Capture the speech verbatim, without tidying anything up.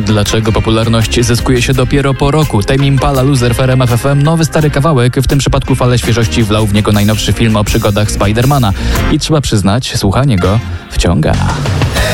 Dlaczego popularność zyskuje się dopiero po roku? Tame Impala, Loser w R M F F M, nowy stary kawałek, w tym przypadku falę świeżości wlał w niego najnowszy film o przygodach Spidermana. I trzeba przyznać, słuchanie go wciąga.